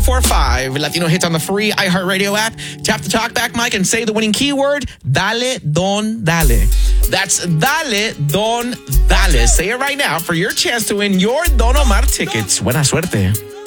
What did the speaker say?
1045 Latino hits on the free iHeartRadio app. Tap the talkback mic and say the winning keyword, Dale Don Dale. That's Dale Don Dale. Say it right now for your chance to win your Don Omar tickets. Buena suerte.